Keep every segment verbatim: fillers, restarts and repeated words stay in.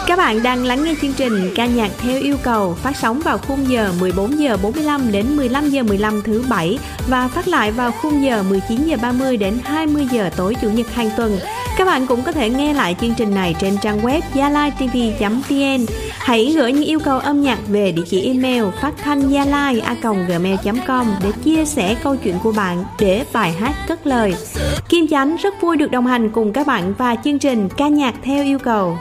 Các bạn đang lắng nghe chương trình Ca nhạc theo yêu cầu phát sóng vào khung giờ mười bốn giờ bốn mươi lăm đến mười lăm giờ mười lăm thứ bảy và phát lại vào khung giờ mười chín giờ ba mươi đến hai mươi giờ tối chủ nhật hàng tuần. Các bạn cũng có thể nghe lại chương trình này trên trang web gialaitv chấm vn. Hãy gửi những yêu cầu âm nhạc về địa chỉ email phát thanh gialai a còng gmail chấm com để chia sẻ câu chuyện của bạn để bài hát cất lời. Kim Chánh rất vui được đồng hành cùng các bạn và chương trình Ca nhạc theo yêu cầu.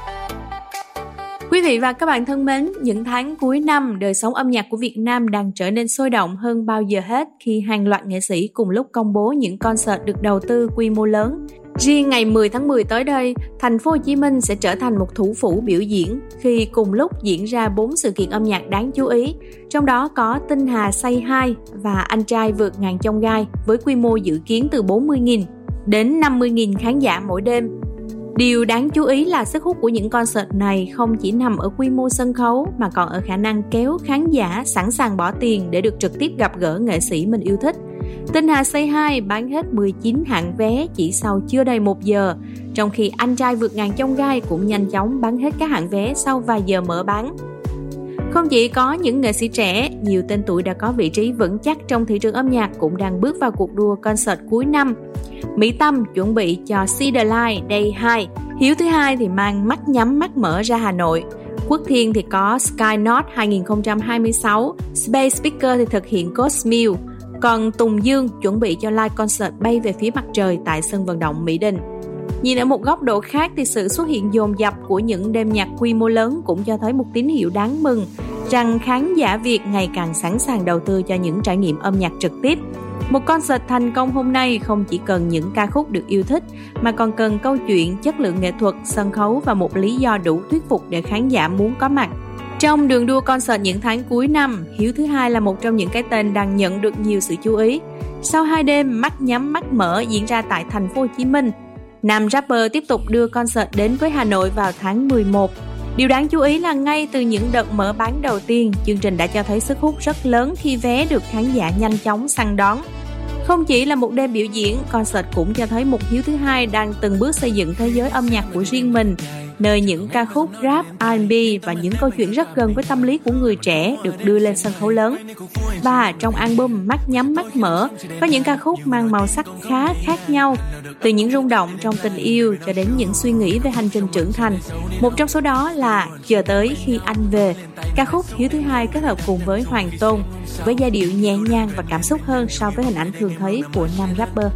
Quý vị và các bạn thân mến, những tháng cuối năm, đời sống âm nhạc của Việt Nam đang trở nên sôi động hơn bao giờ hết khi hàng loạt nghệ sĩ cùng lúc công bố những concert được đầu tư quy mô lớn. Riêng ngày mười tháng mười tới đây, thành phố Hồ Chí Minh sẽ trở thành một thủ phủ biểu diễn khi cùng lúc diễn ra bốn sự kiện âm nhạc đáng chú ý, trong đó có Tinh Hà Say Hi và Anh Trai Vượt Ngàn Chông Gai với quy mô dự kiến từ bốn mươi nghìn đến năm mươi nghìn khán giả mỗi đêm. Điều đáng chú ý là sức hút của những concert này không chỉ nằm ở quy mô sân khấu mà còn ở khả năng kéo khán giả sẵn sàng bỏ tiền để được trực tiếp gặp gỡ nghệ sĩ mình yêu thích. Tinh Hà Say Hi bán hết mười chín hạng vé chỉ sau chưa đầy một giờ, trong khi Anh Trai Vượt Ngàn Chông Gai cũng nhanh chóng bán hết các hạng vé sau vài giờ mở bán. Không chỉ có những nghệ sĩ trẻ, nhiều tên tuổi đã có vị trí vững chắc trong thị trường âm nhạc cũng đang bước vào cuộc đua concert cuối năm. Mỹ Tâm chuẩn bị cho See the Light Day hai, Hiếu thứ hai thì mang mắt nhắm mắt mở ra Hà Nội, Quốc Thiên thì có Skynote hai không hai sáu, Space Speaker thì thực hiện Ghost Mill, còn Tùng Dương chuẩn bị cho live concert bay về phía mặt trời tại sân vận động Mỹ Đình. Nhìn ở một góc độ khác thì sự xuất hiện dồn dập của những đêm nhạc quy mô lớn cũng cho thấy một tín hiệu đáng mừng rằng khán giả Việt ngày càng sẵn sàng đầu tư cho những trải nghiệm âm nhạc trực tiếp. Một concert thành công hôm nay không chỉ cần những ca khúc được yêu thích mà còn cần câu chuyện, chất lượng nghệ thuật, sân khấu và một lý do đủ thuyết phục để khán giả muốn có mặt. Trong đường đua concert những tháng cuối năm, Hiếu thứ hai là một trong những cái tên đang nhận được nhiều sự chú ý. Sau hai đêm mắt nhắm mắt mở diễn ra tại thành phố Hồ Chí Minh, nam rapper tiếp tục đưa concert đến với Hà Nội vào tháng mười một. Điều đáng chú ý là ngay từ những đợt mở bán đầu tiên, chương trình đã cho thấy sức hút rất lớn khi vé được khán giả nhanh chóng săn đón. Không chỉ là một đêm biểu diễn, concert cũng cho thấy một Hiếu thứ hai đang từng bước xây dựng thế giới âm nhạc của riêng mình, nơi những ca khúc rap, R and B và những câu chuyện rất gần với tâm lý của người trẻ được đưa lên sân khấu lớn. Và trong album Mắt Nhắm Mắt Mở có những ca khúc mang màu sắc khá khác nhau, từ những rung động trong tình yêu cho đến những suy nghĩ về hành trình trưởng thành. Một trong số đó là Chờ Tới Khi Anh Về, ca khúc Hiếu thứ hai kết hợp cùng với Hoàng Tôn, với giai điệu nhẹ nhàng và cảm xúc hơn so với hình ảnh thường thấy của nam rapper.